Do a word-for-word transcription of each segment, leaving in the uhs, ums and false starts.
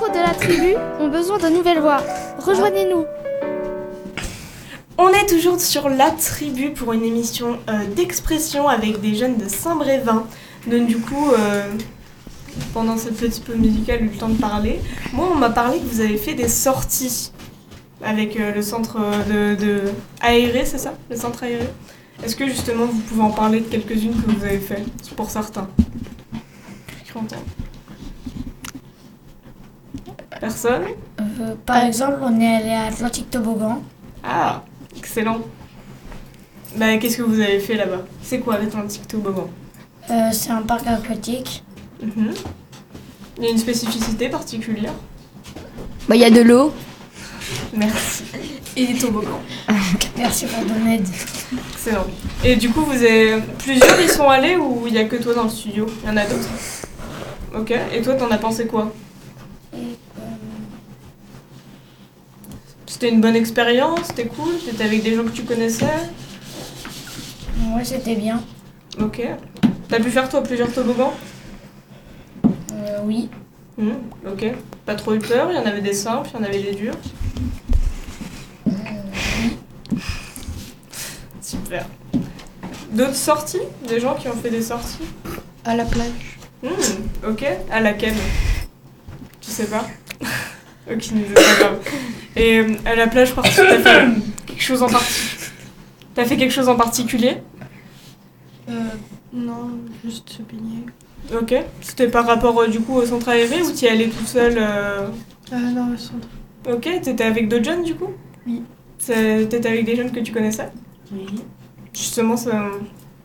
micros de la tribu ont besoin de nouvelles voix. Rejoignez-nous. On est toujours sur La Tribu pour une émission euh, d'expression avec des jeunes de Saint-Brévin. Donc du coup, euh, pendant cette petite pause musicale, j'ai eu le temps de parler. Moi, on m'a parlé que vous avez fait des sorties avec euh, le centre de, de aéré, c'est ça? Le centre aéré. Est-ce que justement, vous pouvez en parler de quelques-unes que vous avez fait, pour certains? Je suis contente. Personne? euh, Par exemple, on est allé à Atlantic Toboggan. Ah, excellent. Bah, qu'est-ce que vous avez fait là-bas? C'est quoi l'Atlantic Toboggan? euh, C'est un parc aquatique. Mm-hmm. Il y a une spécificité particulière? Bah, il y a de l'eau. Merci. Et des toboggans. Merci pour ton aide. Excellent. Et du coup, vous avez plusieurs y sont allés ou il n'y a que toi dans le studio? Il y en a d'autres? Ok. Et toi, t'en as pensé quoi? Et, euh, C'était une bonne expérience? C'était cool? T'étais avec des gens que tu connaissais? ouais, c'était bien. Ok. T'as pu faire toi plusieurs toboggans? Euh, oui. Mmh, ok. Pas trop eu peur? Il y en avait des simples, il y en avait des durs? Euh, oui. Super. D'autres sorties? Des gens qui ont fait des sorties? À la plage. Mmh, ok. À laquelle? Tu sais pas? Aucune idée, c'est pas grave. Et euh, à la plage, par- t'as fait quelque chose en parti- T'as fait quelque chose en particulier? Euh, non, juste se baigner. Ok. C'était par rapport euh, du coup au centre aéré ou t'y allais tout seul euh... Euh, non, au centre. Ok. T'étais avec d'autres jeunes du coup? Oui. C'est- T'étais avec des jeunes que tu connaissais? Oui. Justement, ça m'a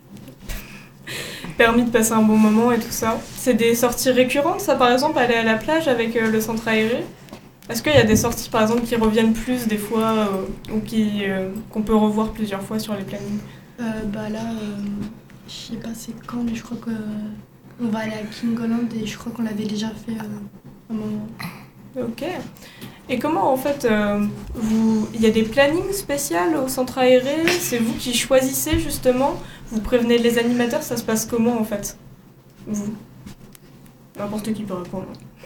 permis de passer un bon moment et tout ça. C'est des sorties récurrentes, ça, par exemple, aller à la plage avec euh, le centre aéré? Est-ce qu'il y a des sorties, par exemple, qui reviennent plus des fois euh, ou qui, euh, qu'on peut revoir plusieurs fois sur les plannings? Euh, bah là, euh, je sais pas c'est quand, mais je crois que on va aller à Kingoland et je crois qu'on l'avait déjà fait euh, un moment. Ok. Et comment, en fait, euh, vous... il y a des plannings spéciaux au centre aéré? C'est vous qui choisissez, justement? Vous prévenez les animateurs? Ça se passe comment, en fait? Vous? N'importe qui peut répondre.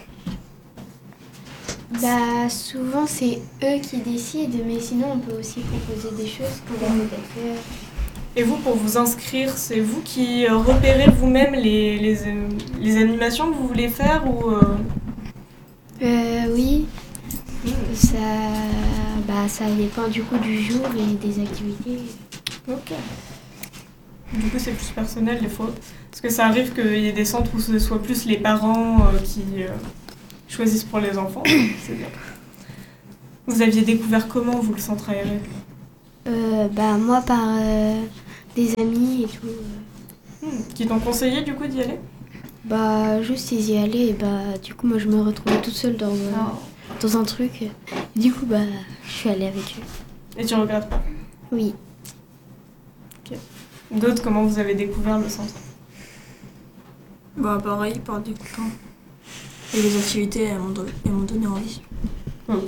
Bah souvent c'est eux qui décident, mais sinon on peut aussi proposer des choses qu'on va peut-être faire. Et vous, pour vous inscrire, c'est vous qui euh, repérez vous-même les, les, euh, les animations que vous voulez faire ou euh... Euh oui, hmm. ça, bah, ça dépend du coup du jour et des activités. Ok. Du coup, c'est plus personnel des fois. Parce que ça arrive qu'il y ait des centres où ce soit plus les parents euh, qui euh, choisissent pour les enfants. C'est bien. Vous aviez découvert comment, vous, le centre aéré? Euh, bah moi par euh, des amis et tout. euh. Hmm. Qui t'ont conseillé, du coup, d'y aller? Bah juste ils y allaient et bah du coup moi je me retrouvais toute seule dans, euh, Ah. dans un truc. Du coup bah je suis allée avec eux. Et tu regrettes pas? Oui. D'autres, comment vous avez découvert le centre? Bah pareil, par des copains. Et les activités, elles m'ont don- elles m'ont donné envie. Ok.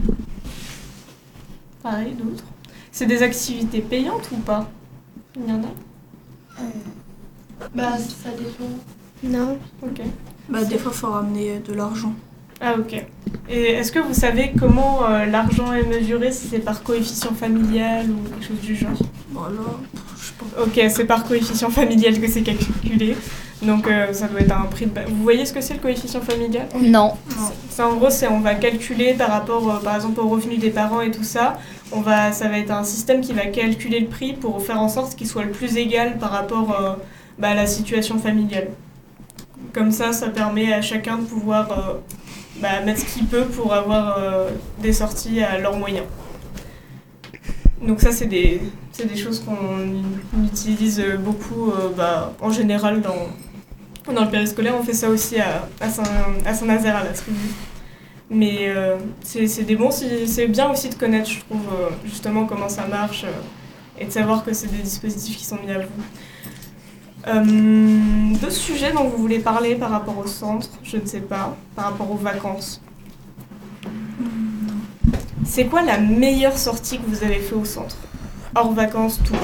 Pareil, d'autres. C'est des activités payantes ou pas? Il y en a? Bah ça dépend. Non. Ok. Bah des fois, il faut ramener de l'argent. Ah ok. Et est-ce que vous savez comment euh, l'argent est mesuré, si c'est par coefficient familial ou quelque chose du genre? Voilà, je sais pas. Ok, c'est par coefficient familial que c'est calculé. Donc euh, ça doit être un prix de base. Vous voyez ce que c'est le coefficient familial? Non. C'est en gros, c'est on va calculer par rapport, euh, par exemple, au revenu des parents et tout ça. On va, ça va être un système qui va calculer le prix pour faire en sorte qu'il soit le plus égal par rapport euh, bah, à la situation familiale. Comme ça, ça permet à chacun de pouvoir euh, bah, mettre ce qu'il peut pour avoir euh, des sorties à leurs moyens. Donc ça, c'est des, c'est des choses qu'on utilise beaucoup euh, bah, en général dans, dans le périscolaire. On fait ça aussi à, à, Saint, à Saint-Nazaire, à la tribu. Mais euh, c'est, c'est, des bons, c'est, c'est bien aussi de connaître, je trouve, euh, justement comment ça marche euh, et de savoir que c'est des dispositifs qui sont mis à vous. Euh, d'autres sujets dont vous voulez parler par rapport au centre, je ne sais pas, par rapport aux vacances. C'est quoi la meilleure sortie que vous avez fait au centre? Hors vacances, tout.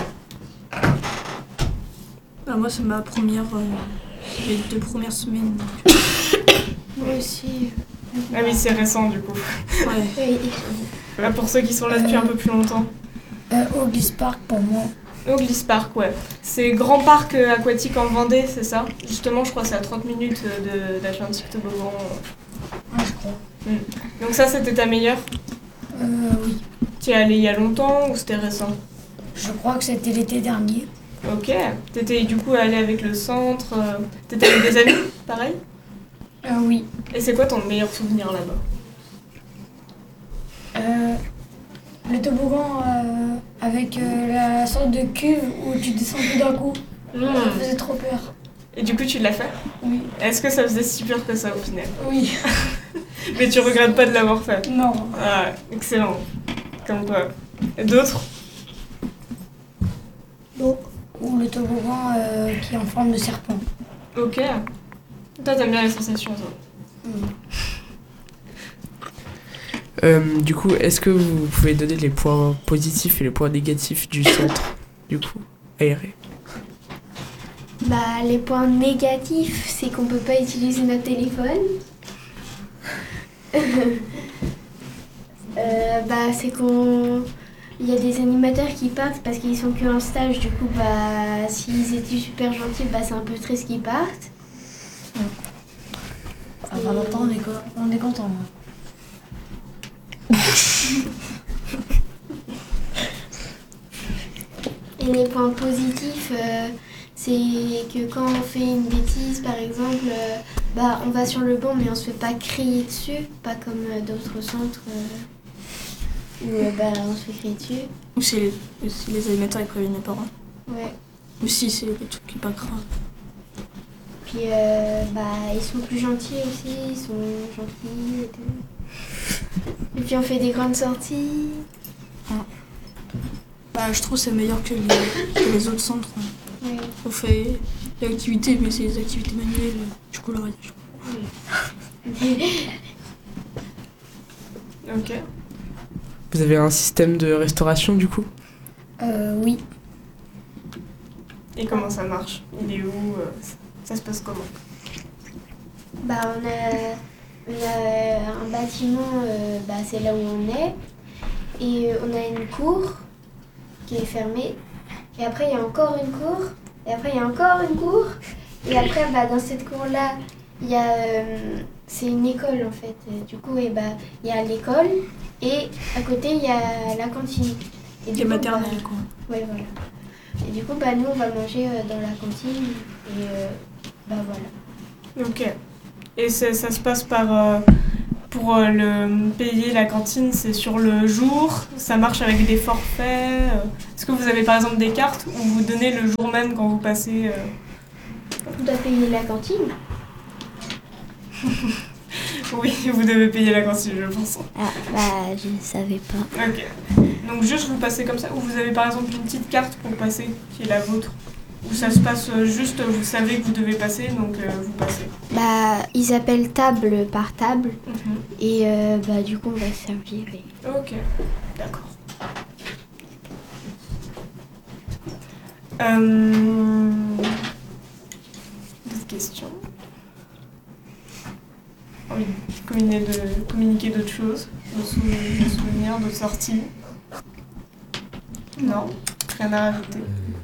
Bah moi, c'est ma première... Euh, les deux premières semaines. Donc... Moi aussi, Ah oui, c'est récent du coup. Ouais. Oui. Là, pour ceux qui sont là depuis un peu plus longtemps. Euh, Auguste Park pour moi. Au Gliss Park, ouais. C'est grand parc euh, aquatique en Vendée, c'est ça? Justement, je crois que c'est à trente minutes euh, de d'Atlantic Toboggan. Ah, je crois. Donc ça, c'était ta meilleure? Euh, oui. Tu es allé il y a longtemps ou c'était récent? Je crois que c'était l'été dernier. Ok. T'étais du coup allé avec le centre. euh, T'étais avec des amis, pareil? Euh, oui. Et c'est quoi ton meilleur souvenir là-bas? Euh, le toboggan euh, avec euh, la sorte de cuve où tu descends tout d'un coup. Ça faisait trop peur. Et du coup, tu l'as fait? Oui. Est-ce que ça faisait si peur que ça au final? Oui. Mais tu regrettes pas de l'avoir fait? Non. Ah, excellent. Comme quoi. Et d'autres? Donc, ou le toboggan euh, qui est en forme de serpent. Ok. Toi, t'aimes bien les sensations, toi? Euh, du coup, est-ce que vous pouvez donner les points positifs et les points négatifs du centre, du coup, aéré? Bah, les points négatifs, c'est qu'on peut pas utiliser notre téléphone. euh, bah, c'est qu'on... Il y a des animateurs qui partent parce qu'ils sont que en stage, du coup, bah, s'ils étaient super gentils, bah, c'est un peu triste qu'ils partent. Enfin, en même temps, on est, co- on est content. Et les points positifs, euh, c'est que quand on fait une bêtise, par exemple, euh, bah, on va sur le banc, mais on se fait pas crier dessus, pas comme euh, d'autres centres euh, où euh, bah, on se fait crier dessus. Ou c'est les, si les animateurs ils préviennent les parents. Ouais. Ou si c'est des trucs qui pas graves. Puis euh, bah, ils sont plus gentils aussi, ils sont gentils et tout. Et puis on fait des grandes sorties. Bah, je trouve que c'est meilleur que les, que les autres centres. Ouais. On fait des activités, mais c'est des activités manuelles, du coloriage. Ok. Vous avez un système de restauration, du coup? Euh, oui. Et comment ça marche? Il est où? euh, Ça se passe comment? Bah, on a, on a un bâtiment, euh, bah, c'est là où on est. Et euh, on a une cour qui est fermée. Et après, il y a encore une cour. Et après, il y a encore une cour. Et après, bah, dans cette cour-là, il y a, euh, c'est une école en fait. Du coup, et bah, il y a l'école. Et à côté, il y a la cantine. Et du Les coup, maternelles, bah, quoi. ouais, voilà. Et du coup, bah, nous, on va manger euh, dans la cantine. Et euh, bah voilà. Ok. Et c'est- ça se passe par... euh, pour euh, le payer la cantine, c'est sur le jour? Ça marche avec des forfaits? euh, Est-ce que vous avez par exemple des cartes où vous donnez le jour même quand vous passez euh, On doit payer la cantine. Oui, vous devez payer la cantine, je pense. Ah, bah, je ne savais pas. Ok. Donc juste vous passez comme ça? Ou vous avez par exemple une petite carte pour passer, qui est la vôtre? Ou ça se passe euh, juste, vous savez que vous devez passer, donc euh, vous passez? Bah, ils appellent table par table. Mhm. Et euh, bah, du coup, on va se servir. Et... Ok, d'accord. Euh... D'autres questions? Envie de communiquer, de, communiquer d'autres choses, de, sou- de souvenirs, de sorties? Non? Rien à rajouter?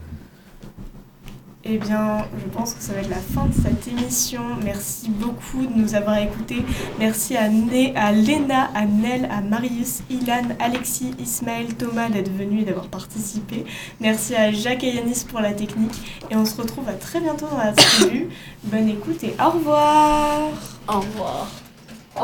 Eh bien, je pense que ça va être la fin de cette émission. Merci beaucoup de nous avoir écoutés. Merci à, Né, à Léna, à Nel, à Marius, Ilan, Alexis, Ismaël, Thomas d'être venus et d'avoir participé. Merci à Jacques et Yanis pour la technique. Et on se retrouve à très bientôt dans la tribu. Bonne écoute et au revoir. Au revoir.